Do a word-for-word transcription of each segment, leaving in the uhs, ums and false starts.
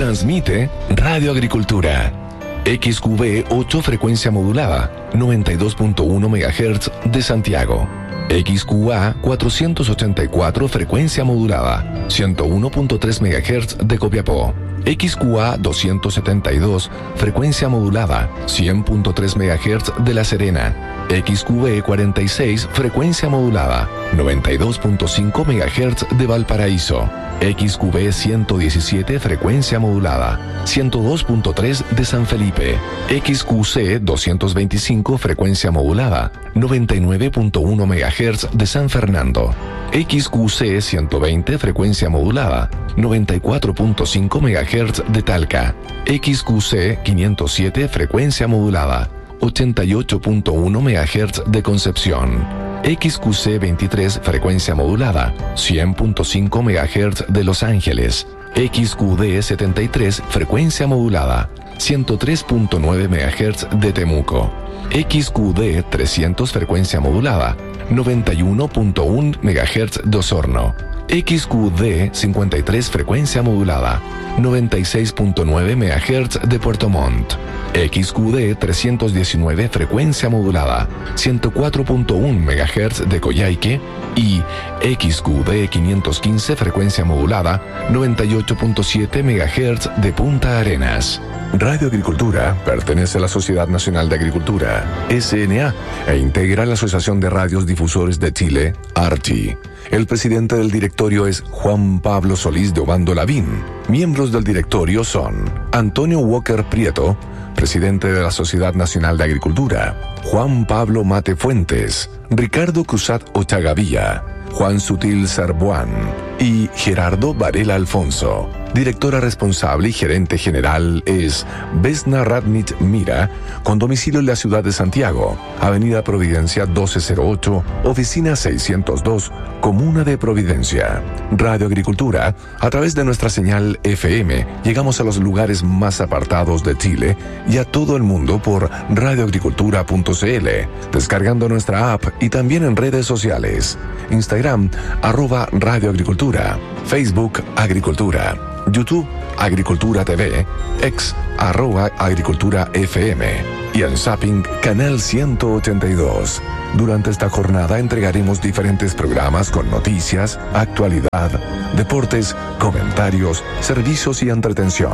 Transmite Radio Agricultura. X Q V ocho frecuencia modulada, noventa y dos punto uno megahertz de Santiago. X Q A cuatrocientos ochenta y cuatro frecuencia modulada, ciento uno punto tres megahertz de Copiapó. X Q A doscientos setenta y dos frecuencia modulada, cien punto tres megahertz de La Serena. X Q B cuarenta y seis frecuencia modulada, noventa y dos punto cinco megahertz de Valparaíso. X Q B ciento diecisiete frecuencia modulada, ciento dos punto tres de San Felipe. X Q C doscientos veinticinco frecuencia modulada, noventa y nueve punto uno megahertz de San Fernando. X Q C ciento veinte frecuencia modulada, noventa y cuatro punto cinco megahertz de Talca. X Q C quinientos siete frecuencia modulada, ochenta y ocho punto uno megahertz de Concepción. X Q C veintitrés frecuencia modulada, cien punto cinco megahertz de Los Ángeles. X Q D setenta y tres frecuencia modulada, ciento tres punto nueve megahertz de Temuco. X Q D trescientos frecuencia modulada, noventa y uno punto uno megahertz de Osorno. X Q D cincuenta y tres frecuencia modulada, noventa y seis punto nueve megahertz de Puerto Montt. X Q D trescientos diecinueve frecuencia modulada, ciento cuatro punto uno megahertz de Coyhaique. Y X Q D quinientos quince frecuencia modulada, noventa y ocho punto siete megahertz de Punta Arenas. Radio Agricultura pertenece a la Sociedad Nacional de Agricultura, S N A, e integra la Asociación de Radios Difusores de Chile, ARCHI. El presidente del directorio es Juan Pablo Solís de Obando Lavín. Miembros del directorio son Antonio Walker Prieto, presidente de la Sociedad Nacional de Agricultura; Juan Pablo Mate Fuentes; Ricardo Cruzat Ochagavía; Juan Sutil Sarbuán y Gerardo Varela Alfonso. Directora responsable y gerente general es Vesna Radnich Mira, con domicilio en la ciudad de Santiago, Avenida Providencia doce cero ocho, Oficina seiscientos dos, Comuna de Providencia. Radio Agricultura, a través de nuestra señal F M, llegamos a los lugares más apartados de Chile y a todo el mundo por radioagricultura punto c l, descargando nuestra app y también en redes sociales. Instagram, arroba Radio Agricultura; Facebook, Agricultura; YouTube, Agricultura T V; X, arroba Agricultura F M; y en Zapping, Canal ciento ochenta y dos. Durante esta jornada entregaremos diferentes programas con noticias, actualidad, deportes, comentarios, servicios y entretención.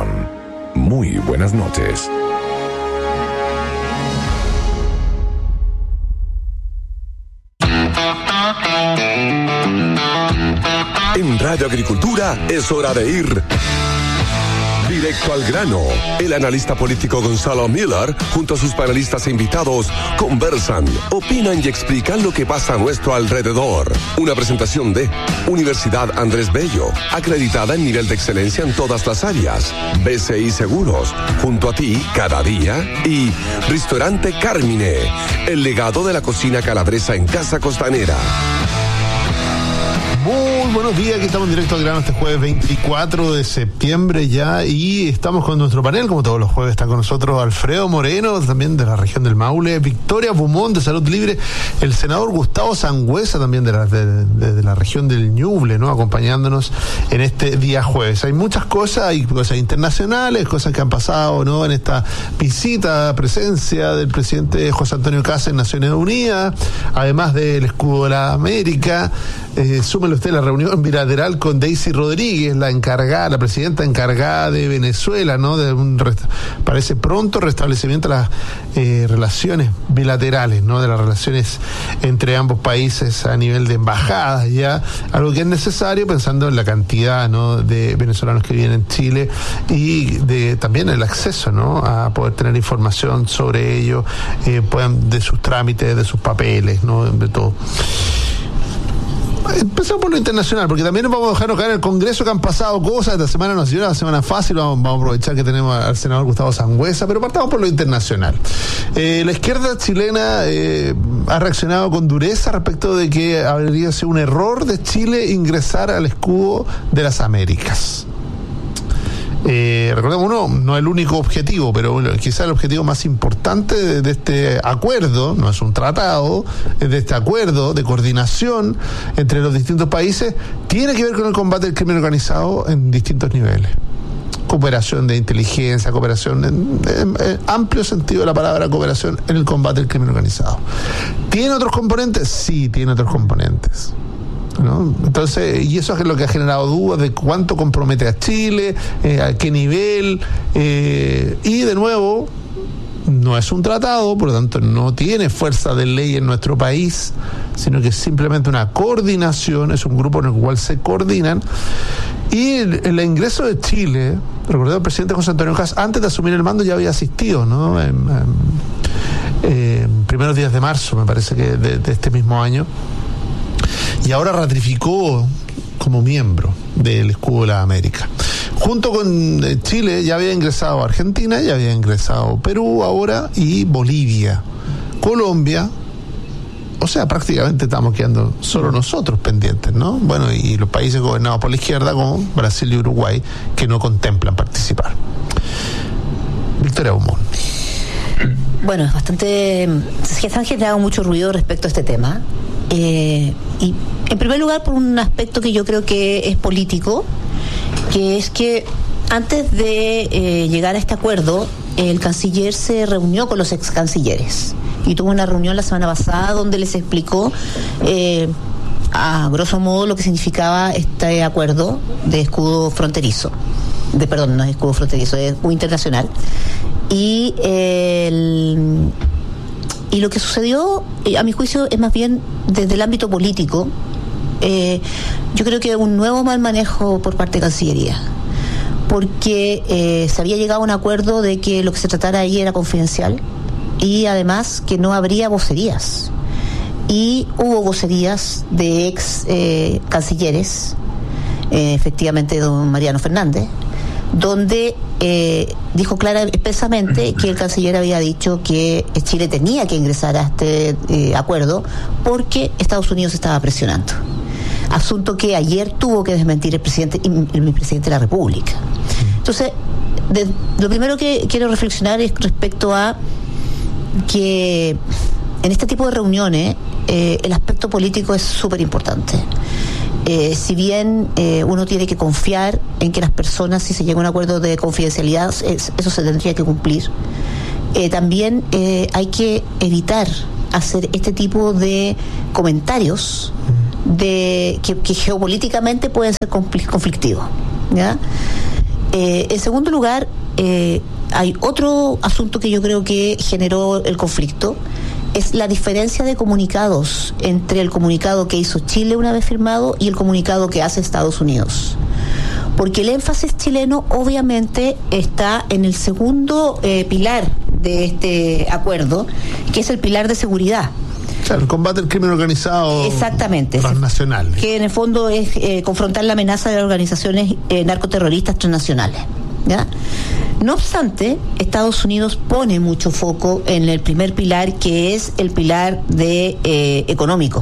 Muy buenas noches. En Radio Agricultura es hora de ir directo al grano. El analista político Gonzalo Miller, junto a sus panelistas e invitados, conversan, opinan y explican lo que pasa a nuestro alrededor. Una presentación de Universidad Andrés Bello, acreditada en nivel de excelencia en todas las áreas. B C I Seguros, junto a ti cada día. Y Restaurante Carmine, el legado de la cocina calabresa en Casa Costanera. Muy buenos días, aquí estamos en directo al grano este jueves veinticuatro de septiembre ya, y estamos con nuestro panel, como todos los jueves. Está con nosotros Alfredo Moreno, también de la región del Maule; Victoria Pumón, de Salud Libre; el senador Gustavo Sangüesa, también de la, de, de, de la región del Ñuble, ¿no?, acompañándonos en este día jueves. Hay muchas cosas, hay cosas internacionales, cosas que han pasado, ¿no?, en esta visita, presencia del presidente José Antonio Kast en Naciones Unidas, además del escudo de la América. Eh, súmele usted la reunión bilateral con Daisy Rodríguez, la encargada, la presidenta encargada de Venezuela, ¿no?, de un rest- parece pronto restablecimiento de las eh, relaciones bilaterales, ¿no?, de las relaciones entre ambos países a nivel de embajadas, ya, algo que es necesario pensando en la cantidad, ¿no?, de venezolanos que viven en Chile y de también el acceso, ¿no?, a poder tener información sobre ello, eh, puedan, de sus trámites, de sus papeles, ¿no?, de todo. Empezamos por lo internacional, porque también nos vamos a dejarnos caer en el Congreso, que han pasado cosas. Esta semana no ha sido una semana fácil, vamos, vamos a aprovechar que tenemos al senador Gustavo Sangüesa, pero partamos por lo internacional. Eh, la izquierda chilena eh, ha reaccionado con dureza respecto de que habría sido un error de Chile ingresar al escudo de las Américas. Eh, recordemos, uno, no es el único objetivo, pero bueno, quizá el objetivo más importante de, de este acuerdo, no es un tratado, es de este acuerdo de coordinación entre los distintos países, tiene que ver con el combate al crimen organizado en distintos niveles. cooperación de inteligencia, cooperación en, en, en amplio sentido de la palabra cooperación en el combate al crimen organizado. ¿Tiene otros componentes? Sí, tiene otros componentes, ¿no? Entonces, y eso es lo que ha generado dudas de cuánto compromete a Chile, eh, a qué nivel, eh, y de nuevo, no es un tratado, por lo tanto no tiene fuerza de ley en nuestro país, sino que es simplemente una coordinación, es un grupo en el cual se coordinan. Y el, el ingreso de Chile, recordé, el presidente José Antonio Caz, antes de asumir el mando ya había asistido, ¿no? En, en, en primeros días de marzo, me parece que de, de este mismo año, y ahora ratificó como miembro del Escudo de la América. Junto con Chile ya había ingresado Argentina, ya había ingresado Perú ahora y Bolivia, Colombia. O sea, prácticamente estamos quedando solo nosotros pendientes, ¿no? Bueno, y los países gobernados por la izquierda como Brasil y Uruguay, que no contemplan participar. Victoria Beaumont. Bueno, es bastante... Se han generado mucho ruido respecto a este tema. Eh, y en primer lugar por un aspecto que yo creo que es político, que es que antes de eh, llegar a este acuerdo, el canciller se reunió con los ex cancilleres y tuvo una reunión la semana pasada donde les explicó eh, a grosso modo lo que significaba este acuerdo de escudo fronterizo, de perdón, no es escudo fronterizo, es escudo internacional. Y eh, el Y lo que sucedió, a mi juicio, es más bien desde el ámbito político. Eh, yo creo que un nuevo mal manejo por parte de Cancillería, porque eh, se había llegado a un acuerdo de que lo que se tratara ahí era confidencial y además que no habría vocerías. Y hubo vocerías de ex eh, cancilleres, eh, efectivamente don Mariano Fernández, donde eh, dijo clara expresamente que el canciller había dicho que Chile tenía que ingresar a este eh, acuerdo porque Estados Unidos estaba presionando. Asunto que ayer tuvo que desmentir el presidente, el presidente de la República. Entonces, de, lo primero que quiero reflexionar es respecto a que en este tipo de reuniones eh, el aspecto político es súper importante. Eh, si bien eh, uno tiene que confiar en que las personas, si se llega a un acuerdo de confidencialidad, es, eso se tendría que cumplir, eh, también eh, hay que evitar hacer este tipo de comentarios de que, que geopolíticamente pueden ser conflictivos, ¿ya? Eh, en segundo lugar, eh, hay otro asunto que yo creo que generó el conflicto, es la diferencia de comunicados entre el comunicado que hizo Chile una vez firmado y el comunicado que hace Estados Unidos. Porque el énfasis chileno obviamente está en el segundo eh, pilar de este acuerdo, que es el pilar de seguridad. O sea, el combate al crimen organizado. Exactamente. Transnacional. Que en el fondo es eh, confrontar la amenaza de las organizaciones eh, narcoterroristas transnacionales, ¿ya? No obstante, Estados Unidos pone mucho foco en el primer pilar, que es el pilar de eh, económico.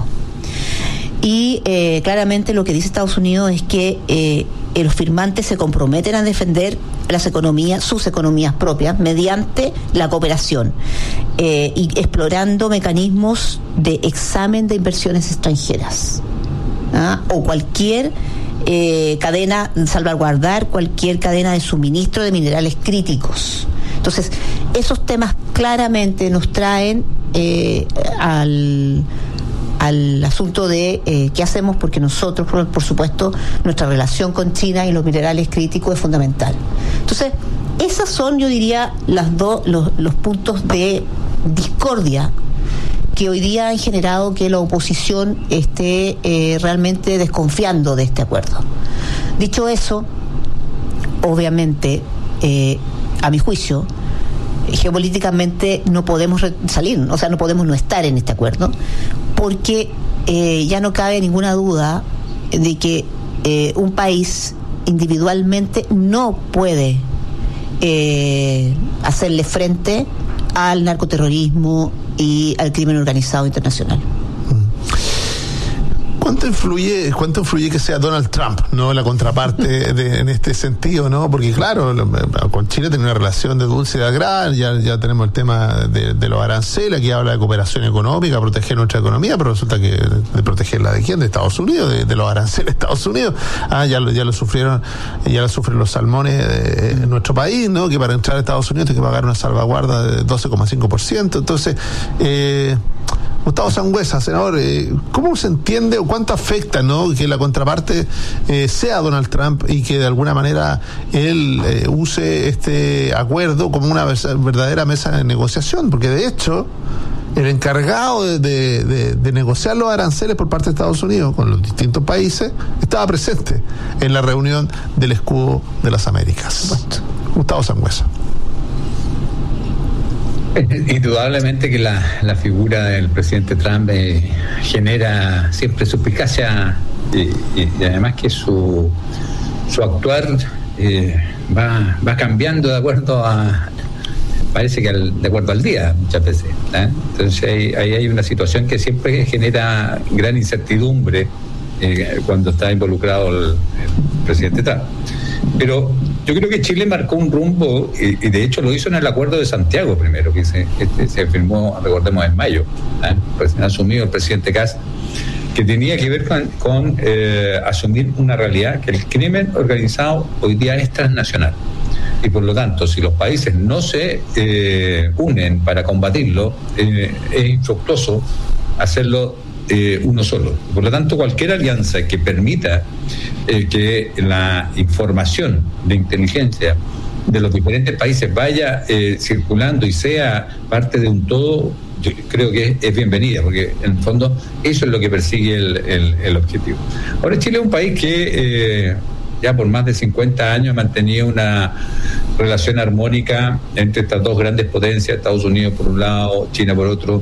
Y eh, claramente lo que dice Estados Unidos es que eh, los firmantes se comprometen a defender las economías, sus economías propias, mediante la cooperación eh, y explorando mecanismos de examen de inversiones extranjeras, ¿ah? O cualquier eh, cadena, salvaguardar cualquier cadena de suministro de minerales críticos. Entonces, esos temas claramente nos traen eh, al... al asunto de eh, qué hacemos, porque nosotros, por, por supuesto, nuestra relación con China y los minerales críticos es fundamental. Entonces, esas son, yo diría, las dos los, los puntos de discordia que hoy día han generado que la oposición esté eh, realmente desconfiando de este acuerdo. Dicho eso, obviamente, eh, a mi juicio, geopolíticamente no podemos salir, o sea, no podemos no estar en este acuerdo, porque eh, ya no cabe ninguna duda de que eh, un país individualmente no puede eh, hacerle frente al narcoterrorismo y al crimen organizado internacional. ¿Cuánto influye, cuánto influye que sea Donald Trump, no la contraparte de, en este sentido, no? Porque claro, con Chile tiene una relación de dulce y de agrar, ya, ya tenemos el tema de, de los aranceles, aquí habla de cooperación económica, proteger nuestra economía, pero resulta que de protegerla de quién, de Estados Unidos, de, de los aranceles de Estados Unidos. Ah, ya lo, ya lo sufrieron, ya lo sufren los salmones de, en nuestro país, ¿no? Que para entrar a Estados Unidos hay que pagar una salvaguarda de doce coma cinco por ciento. Entonces, eh, Gustavo Sangüesa, senador, eh, ¿cómo se entiende o cuánto afecta, ¿no?, que la contraparte eh, sea Donald Trump y que de alguna manera él eh, use este acuerdo como una verdadera mesa de negociación? Porque de hecho, el encargado de, de, de, de negociar los aranceles por parte de Estados Unidos con los distintos países estaba presente en la reunión del Escudo de las Américas. Gustavo Sangüesa. Indudablemente que la, la figura del presidente Trump eh, genera siempre suspicacia y, y, y además que su su actuar eh, va va cambiando de acuerdo a parece que al, de acuerdo al día muchas veces, ¿eh? Entonces ahí, ahí hay una situación que siempre genera gran incertidumbre eh, cuando está involucrado el, el presidente Trump. Pero yo creo que Chile marcó un rumbo y, y de hecho lo hizo en el Acuerdo de Santiago primero, que se, este, se firmó, recordemos, en mayo, ¿eh? Pues asumió el presidente Kast, que tenía que ver con, con eh, asumir una realidad, que el crimen organizado hoy día es transnacional. Y por lo tanto, si los países no se eh, unen para combatirlo, eh, es infructuoso hacerlo Eh, uno solo. Por lo tanto, cualquier alianza que permita eh, que la información de inteligencia de los diferentes países vaya eh, circulando y sea parte de un todo, yo creo que es, es bienvenida, porque en el fondo eso es lo que persigue el, el, el objetivo. Ahora, Chile es un país que eh, ya por más de cincuenta años ha mantenido una relación armónica entre estas dos grandes potencias, Estados Unidos por un lado, China por otro.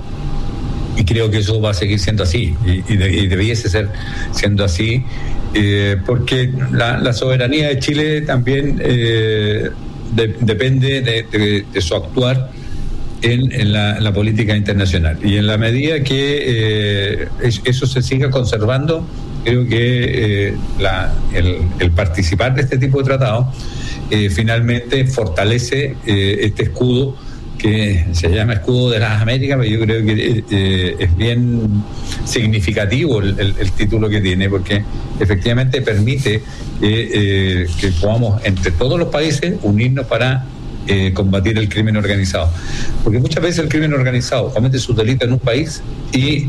Y creo que eso va a seguir siendo así, y, y, de, y debiese ser siendo así, eh, porque la, la soberanía de Chile también eh, de, depende de, de, de su actuar en, en la, la política internacional. Y en la medida que eh, eso se siga conservando, creo que eh, la, el, el participar de este tipo de tratados eh, finalmente fortalece eh, este escudo que se llama Escudo de las Américas, pero yo creo que eh, es bien significativo el, el, el título que tiene, porque efectivamente permite que, eh, que podamos entre todos los países unirnos para eh, combatir el crimen organizado. Porque muchas veces el crimen organizado comete sus delitos en un país y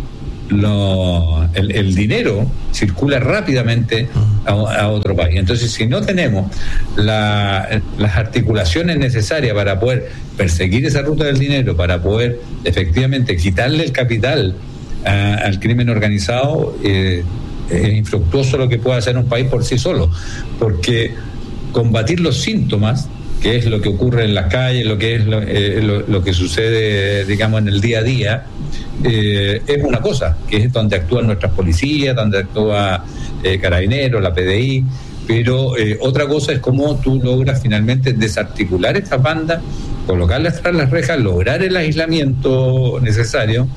Lo, el, el dinero circula rápidamente a, a otro país. Entonces, si no tenemos la, las articulaciones necesarias para poder perseguir esa ruta del dinero, para poder efectivamente quitarle el capital a, al crimen organizado, eh, es infructuoso lo que puede hacer un país por sí solo, porque combatir los síntomas, que es lo que ocurre en las calles, lo que es lo, eh, lo, lo que sucede, digamos, en el día a día, eh, es una cosa, que es donde actúan nuestras policías, donde actúa eh, Carabineros, la P D I, pero eh, otra cosa es cómo tú logras finalmente desarticular estas bandas, colocarlas tras las rejas, lograr el aislamiento necesario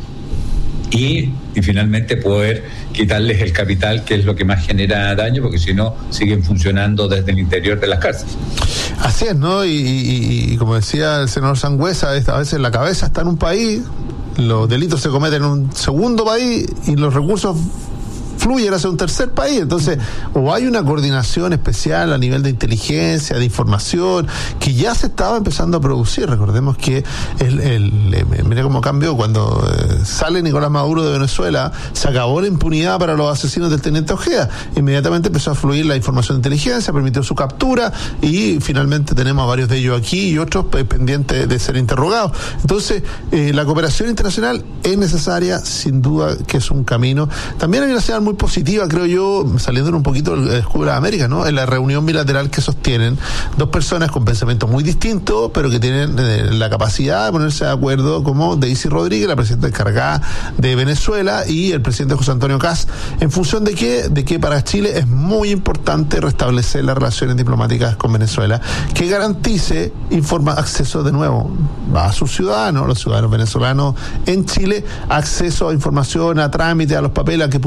y, y finalmente poder quitarles el capital, que es lo que más genera daño, porque si no siguen funcionando desde el interior de las cárceles. Así es, ¿no? Y, y, y como decía el senador Sangüesa, a veces la cabeza está en un país, los delitos se cometen en un segundo país y los recursos fluyen hacia un tercer país. Entonces, o hay una coordinación especial a nivel de inteligencia, de información, que ya se estaba empezando a producir. Recordemos que el, el, el mira cómo cambió cuando eh, sale Nicolás Maduro de Venezuela, se acabó la impunidad para los asesinos del teniente Ojeda. Inmediatamente empezó a fluir la información de inteligencia, permitió su captura y finalmente tenemos a varios de ellos aquí y otros eh, pendientes de ser interrogados. Entonces, eh, la cooperación internacional es necesaria, sin duda que es un camino. También hay una señal muy positiva, creo yo, saliendo un poquito del escudo de las Américas, ¿no? En la reunión bilateral que sostienen dos personas con pensamientos muy distintos, pero que tienen eh, la capacidad de ponerse de acuerdo, como Daisy Rodríguez, la presidenta encargada de Venezuela, y el presidente José Antonio Kast, en función de que, de que para Chile es muy importante restablecer las relaciones diplomáticas con Venezuela, que garantice informa acceso de nuevo a sus ciudadanos, los ciudadanos venezolanos en Chile, acceso a información, a trámites, a los papeles, a que pudieran regular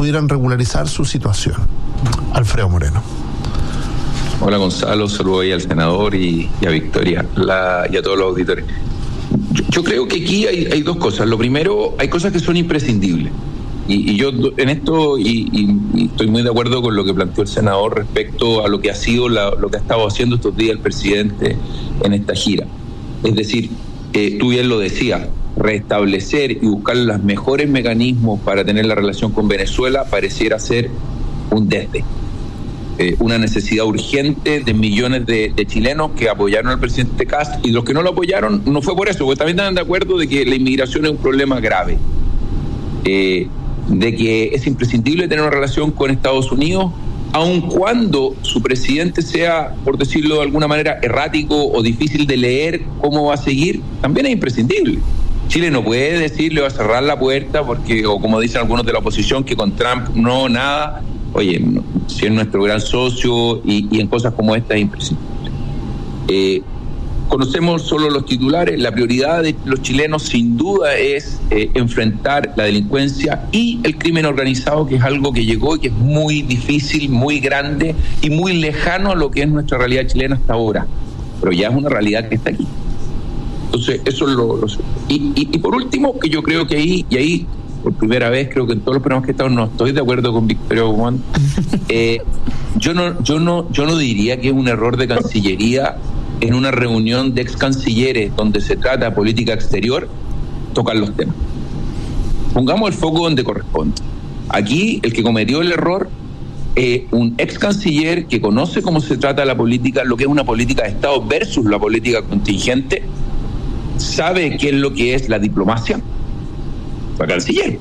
regularizar su situación. Alfredo Moreno. Hola Gonzalo, saludo ahí al senador y, y a Victoria la, y a todos los auditores. Yo, yo creo que aquí hay, hay dos cosas. Lo primero, hay cosas que son imprescindibles. Y, y yo en esto y, y, y estoy muy de acuerdo con lo que planteó el senador respecto a lo que ha sido la, lo que ha estado haciendo estos días el presidente en esta gira. Es decir, eh, tú bien lo decías, restablecer y buscar los mejores mecanismos para tener la relación con Venezuela pareciera ser un desde. Eh, una necesidad urgente de millones de, de chilenos que apoyaron al presidente Kast, y los que no lo apoyaron no fue por eso, porque también están de acuerdo de que la inmigración es un problema grave, eh, de que es imprescindible tener una relación con Estados Unidos, aun cuando su presidente sea, por decirlo de alguna manera, errático o difícil de leer cómo va a seguir, también es imprescindible. Chile no puede decir, le va a cerrar la puerta, porque, o como dicen algunos de la oposición, que con Trump no, nada. Oye, si es nuestro gran socio y, y en cosas como esta es imprescindible. Eh, conocemos solo los titulares. La prioridad de los chilenos sin duda es eh, enfrentar la delincuencia y el crimen organizado, que es algo que llegó y que es muy difícil, muy grande y muy lejano a lo que es nuestra realidad chilena hasta ahora, pero ya es una realidad que está aquí. Entonces eso es lo, lo y, y, y por último, que yo creo que ahí y ahí por primera vez, creo que en todos los programas que he estado no estoy de acuerdo con Victoria Guzmán. Eh, yo no, yo no, yo no diría que es un error de Cancillería en una reunión de ex cancilleres donde se trata de política exterior tocar los temas. Pongamos el foco donde corresponde. Aquí el que cometió el error eh, un ex canciller que conoce cómo se trata la política, lo que es una política de Estado versus la política contingente, sabe qué es lo que es la diplomacia. Fue canciller.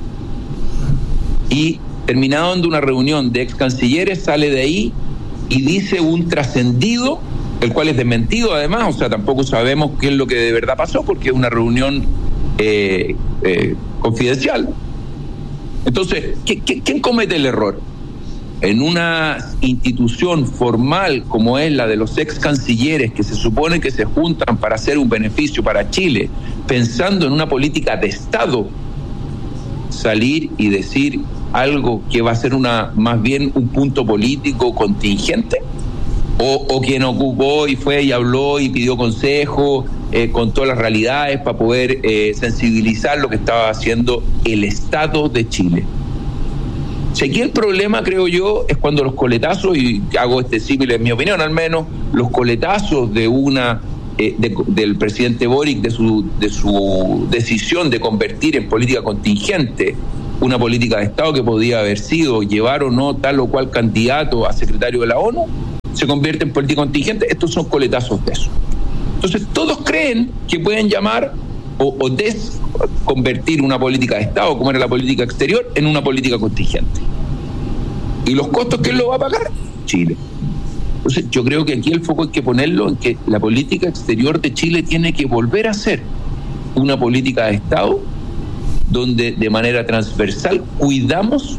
Y terminado de una reunión de ex cancilleres, sale de ahí y dice un trascendido, el cual es desmentido además, o sea, tampoco sabemos qué es lo que de verdad pasó, porque es una reunión eh, eh, confidencial. Entonces, ¿qué, qué, ¿quién comete el error? En una institución formal como es la de los ex cancilleres, que se supone que se juntan para hacer un beneficio para Chile, pensando en una política de Estado, salir y decir algo que va a ser una más bien un punto político contingente, o, o quien ocupó y fue y habló y pidió consejo eh, con todas las realidades para poder eh, sensibilizar lo que estaba haciendo el Estado de Chile. Si aquí el problema, creo yo, es cuando los coletazos, y hago este símil en mi opinión al menos, los coletazos de una eh, de, del presidente Boric, de su, de su decisión de convertir en política contingente una política de Estado que podía haber sido llevar o no tal o cual candidato a secretario de la ONU, se convierte en política contingente. Estos son coletazos de eso. Entonces todos creen que pueden llamar o, o desconvertir una política de Estado, como era la política exterior, en una política contingente. ¿Y los costos quién lo va a pagar? Chile. Entonces yo creo que aquí el foco hay que ponerlo en que la política exterior de Chile tiene que volver a ser una política de Estado donde de manera transversal cuidamos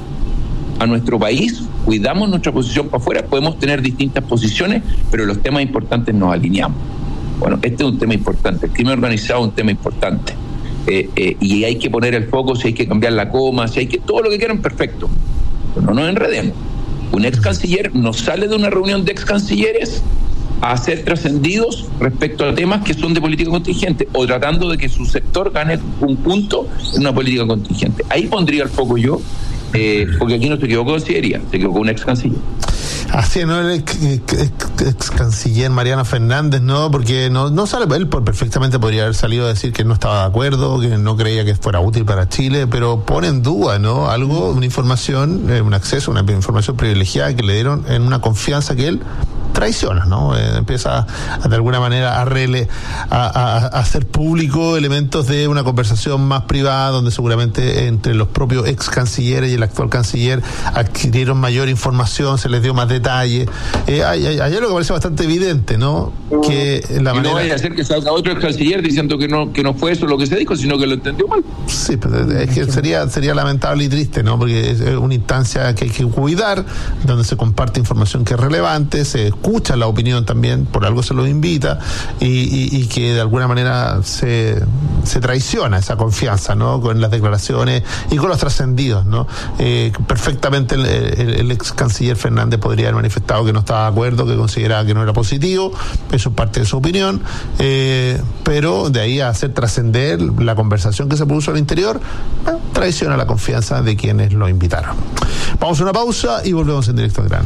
a nuestro país, cuidamos nuestra posición para afuera. Podemos tener distintas posiciones, pero los temas importantes nos alineamos. Bueno, este es un tema importante, el crimen organizado es un tema importante, eh, eh, y hay que poner el foco, si hay que cambiar la coma, si hay que, todo lo que quieran, perfecto, pero no nos enredemos. Un ex canciller no sale de una reunión de ex cancilleres a ser trascendidos respecto a temas que son de política contingente, o tratando de que su sector gane un punto en una política contingente. Ahí pondría el foco yo, eh, porque aquí no se equivocó Cancillería, se equivocó un ex canciller. Así, ¿no? El ex, ex, ex canciller Mariano Fernández, ¿no? Porque no, no sale, él perfectamente podría haber salido a decir que no estaba de acuerdo, que no creía que fuera útil para Chile, pero pone en duda, ¿no? Algo, una información, un acceso, una información privilegiada que le dieron en una confianza que él traiciona, ¿no? Eh, empieza a, de alguna manera a, rele, a, a, a hacer público elementos de una conversación más privada, donde seguramente entre los propios ex cancilleres y el actual canciller adquirieron mayor información, se les dio más detalles. Eh, hay, hay, hay algo que parece bastante evidente, ¿no? Que la y manera... no vaya a ser que salga otro ex canciller diciendo que no, que no fue eso lo que se dijo, sino que lo entendió mal. Sí, pero es que sería, sería lamentable y triste, ¿no? Porque es una instancia que hay que cuidar, donde se comparte información que es relevante, se escucha escucha la opinión también, por algo se lo invita, y, y, y que de alguna manera se, se traiciona esa confianza, ¿no? Con las declaraciones y con los trascendidos, ¿no? Eh, perfectamente el, el, el ex canciller Fernández podría haber manifestado que no estaba de acuerdo, que consideraba que no era positivo, eso es parte de su opinión, eh, pero de ahí a hacer trascender la conversación que se produjo al interior, eh, traiciona la confianza de quienes lo invitaron. Vamos a una pausa y volvemos en directo al grano.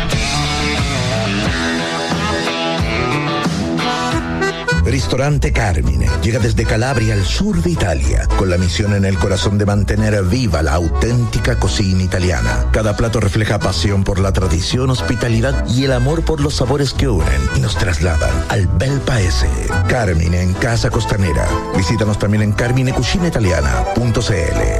Ristorante Carmine llega desde Calabria al sur de Italia, con la misión en el corazón de mantener viva la auténtica cocina italiana. Cada plato refleja pasión por la tradición, hospitalidad y el amor por los sabores que unen y nos trasladan al bel paese. Carmine en Casa Costanera. Visítanos también en carmine cucina italiana punto c l.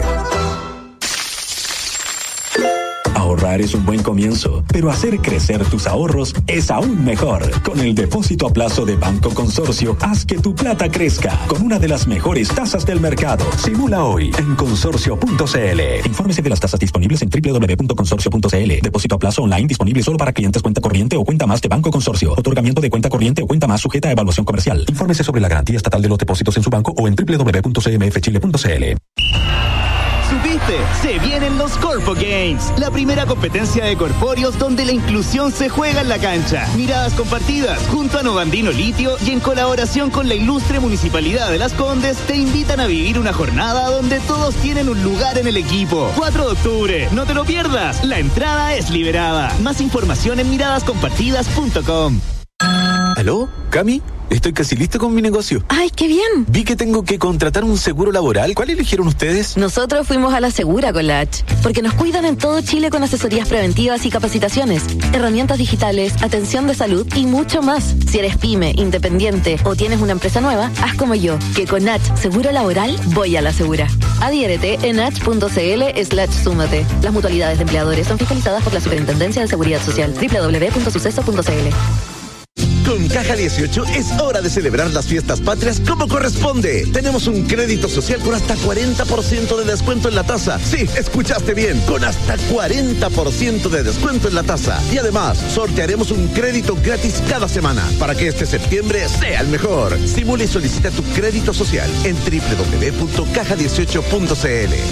Ahorrar es un buen comienzo, pero hacer crecer tus ahorros es aún mejor. Con el depósito a plazo de Banco Consorcio, haz que tu plata crezca con una de las mejores tasas del mercado. Simula hoy en consorcio punto c l. Infórmese de las tasas disponibles en doble u doble u doble u punto consorcio punto c l. Depósito a plazo online disponible solo para clientes cuenta corriente o cuenta más de Banco Consorcio. Otorgamiento de cuenta corriente o cuenta más sujeta a evaluación comercial. Infórmese sobre la garantía estatal de los depósitos en su banco o en doble u doble u doble u punto c m f chile punto c l. ¿Supiste? Se vienen los Corpo Games, la primera competencia de corpóreos donde la inclusión se juega en la cancha. Miradas compartidas, junto a Novandino Litio y en colaboración con la ilustre Municipalidad de Las Condes, te invitan a vivir una jornada donde todos tienen un lugar en el equipo. cuatro de octubre, no te lo pierdas, la entrada es liberada. Más información en miradas compartidas punto com. ¿Aló? ¿Cami? Estoy casi listo con mi negocio. ¡Ay, qué bien! Vi que tengo que contratar un seguro laboral. ¿Cuál eligieron ustedes? Nosotros fuimos a la Segura con la H, porque nos cuidan en todo Chile con asesorías preventivas y capacitaciones, herramientas digitales, atención de salud y mucho más. Si eres pyme, independiente o tienes una empresa nueva, haz como yo, que con H Seguro Laboral voy a la Segura. Adhiérete en h punto c l slash súmate. Las mutualidades de empleadores son fiscalizadas por la Superintendencia de Seguridad Social. doble u doble u doble u punto suceso punto c l. Con Caja dieciocho es hora de celebrar las fiestas patrias como corresponde. Tenemos un crédito social con hasta cuarenta por ciento de descuento en la tasa. Sí, escuchaste bien, con hasta cuarenta por ciento de descuento en la tasa. Y además, sortearemos un crédito gratis cada semana para que este septiembre sea el mejor. Simula y solicita tu crédito social en doble u doble u doble u punto caja dieciocho punto c l.